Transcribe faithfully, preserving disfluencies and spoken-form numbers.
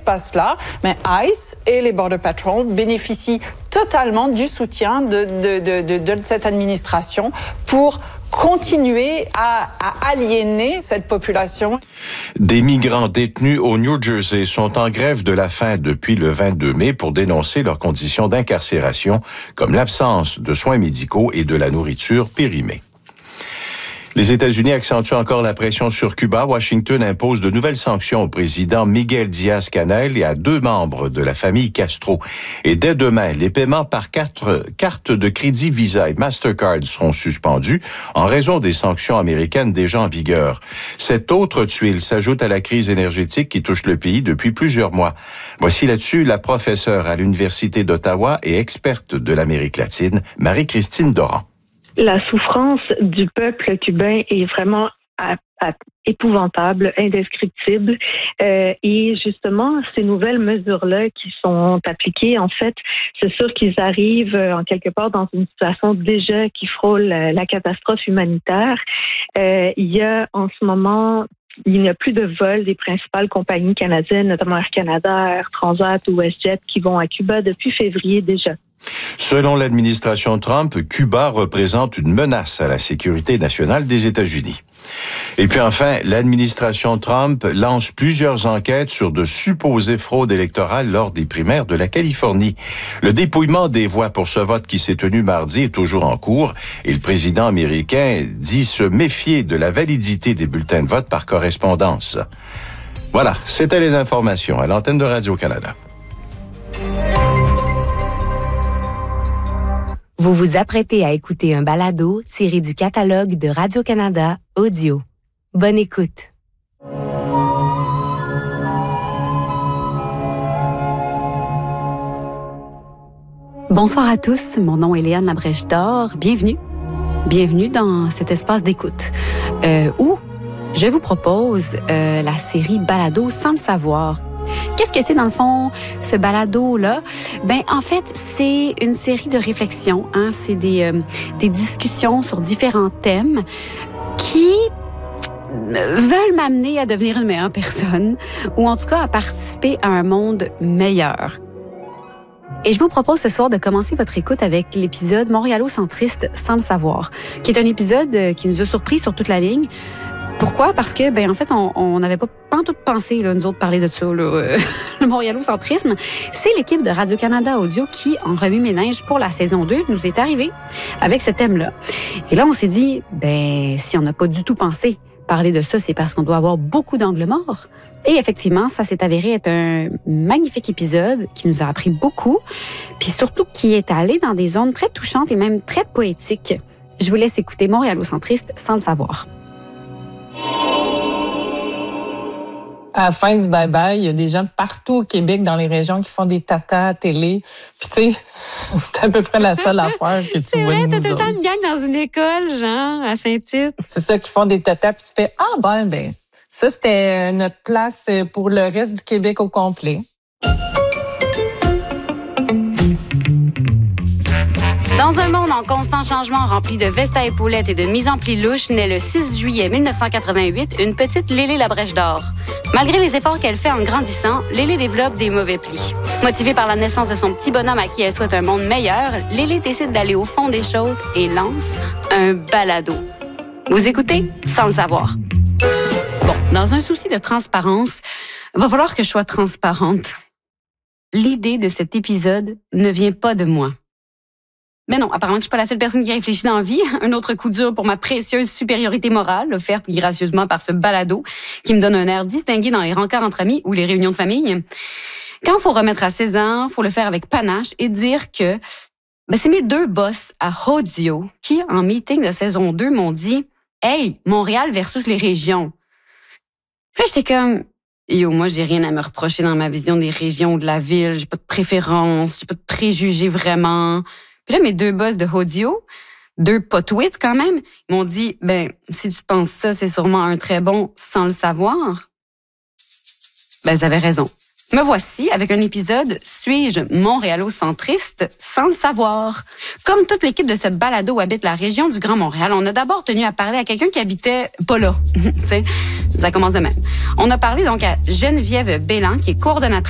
espace-là, mais ICE et les Border Patrol bénéficient totalement du soutien de, de, de, de, de cette administration pour continuer à, à aliéner cette population. Des migrants détenus au New Jersey sont en grève de la faim depuis le vingt-deux mai pour dénoncer leurs conditions d'incarcération, comme l'absence de soins médicaux et de la nourriture périmée. Les États-Unis accentuent encore la pression sur Cuba. Washington impose de nouvelles sanctions au président Miguel Diaz-Canel et à deux membres de la famille Castro. Et dès demain, les paiements par quatre cartes de crédit Visa et Mastercard seront suspendus en raison des sanctions américaines déjà en vigueur. Cette autre tuile s'ajoute à la crise énergétique qui touche le pays depuis plusieurs mois. Voici là-dessus la professeure à l'Université d'Ottawa et experte de l'Amérique latine, Marie-Christine Doran. La souffrance du peuple cubain est vraiment à, à, épouvantable, indescriptible. Euh, et justement, ces nouvelles mesures-là qui sont appliquées, en fait, c'est sûr qu'ils arrivent euh, en quelque part dans une situation déjà qui frôle la, la catastrophe humanitaire. Euh, il y a en ce moment... Il n'y a plus de vols des principales compagnies canadiennes, notamment Air Canada, Air Transat ou WestJet, qui vont à Cuba depuis février déjà. Selon l'administration Trump, Cuba représente une menace à la sécurité nationale des États-Unis. Et puis enfin, l'administration Trump lance plusieurs enquêtes sur de supposées fraudes électorales lors des primaires de la Californie. Le dépouillement des voix pour ce vote qui s'est tenu mardi est toujours en cours et le président américain dit se méfier de la validité des bulletins de vote par correspondance. Voilà, c'était les informations à l'antenne de Radio-Canada. Vous vous apprêtez à écouter un balado tiré du catalogue de Radio-Canada Audio. Bonne écoute. Bonsoir à tous, mon nom est Léane Labrèche-Dor. Bienvenue. Bienvenue dans cet espace d'écoute euh, où je vous propose euh, la série Balado sans le savoir. Qu'est-ce que c'est dans le fond, ce balado-là? Ben, en fait, c'est une série de réflexions. Hein? C'est des, euh, des discussions sur différents thèmes qui veulent m'amener à devenir une meilleure personne ou en tout cas à participer à un monde meilleur. Et je vous propose ce soir de commencer votre écoute avec l'épisode Montréalocentriste sans le savoir, qui est un épisode qui nous a surpris sur toute la ligne. Pourquoi? Parce que, ben en fait, on n'avait pas pantoute pensé, là, nous autres, parler de ça, là, le montréalocentrisme. C'est l'équipe de Radio-Canada Audio qui, en remue-ménage pour la saison deux, nous est arrivée avec ce thème-là. Et là, on s'est dit, ben si on n'a pas du tout pensé parler de ça, c'est parce qu'on doit avoir beaucoup d'angles morts. Et effectivement, ça s'est avéré être un magnifique épisode qui nous a appris beaucoup, puis surtout qui est allé dans des zones très touchantes et même très poétiques. Je vous laisse écouter Montréalocentriste sans le savoir. À la fin du bye-bye, il y a des gens partout au Québec, dans les régions, qui font des tatas à télé. Puis tu sais, c'est à peu près la seule affaire que tu c'est vois vrai, de nous t'as tout le temps autres. une gang dans une école, genre, à Saint-Tite. C'est ça, qui font des tatas, puis tu fais « Ah ben, ben, ça c'était notre place pour le reste du Québec au complet. » Dans un monde en constant changement rempli de vestes à épaulettes et de mise en pli louche, naît le six juillet mille neuf cent quatre-vingt-huit une petite Lélé Labrèche-Dor. Malgré les efforts qu'elle fait en grandissant, Lélé développe des mauvais plis. Motivée par la naissance de son petit bonhomme à qui elle souhaite un monde meilleur, Lélé décide d'aller au fond des choses et lance un balado. Vous écoutez sans le savoir. Bon, dans un souci de transparence, va falloir que je sois transparente. L'idée de cet épisode ne vient pas de moi. Mais non, apparemment, je suis pas la seule personne qui réfléchit dans la vie. Un autre coup dur pour ma précieuse supériorité morale, offerte gracieusement par ce balado, qui me donne un air distingué dans les rencarts entre amis ou les réunions de famille. Quand il faut remettre à seize ans, faut le faire avec panache et dire que ben, c'est mes deux boss à Audio qui, en meeting de saison deux, m'ont dit « Hey, Montréal versus les régions. » Puis là, j'étais comme « Yo, moi, j'ai rien à me reprocher dans ma vision des régions ou de la ville. J'ai pas de préférence, j'ai pas de préjugés vraiment. » Puis là, mes deux boss de Audio, deux potouites quand même, ils m'ont dit, ben, si tu penses ça, c'est sûrement un très bon sans le savoir. Ben, ils avaient raison. Me voici avec un épisode « Suis-je montréalocentriste sans le savoir ?» Comme toute l'équipe de ce balado habite la région du Grand Montréal, on a d'abord tenu à parler à quelqu'un qui habitait pas là. Tu sais, ça commence de même. On a parlé donc à Geneviève Bélan, qui est coordonnatrice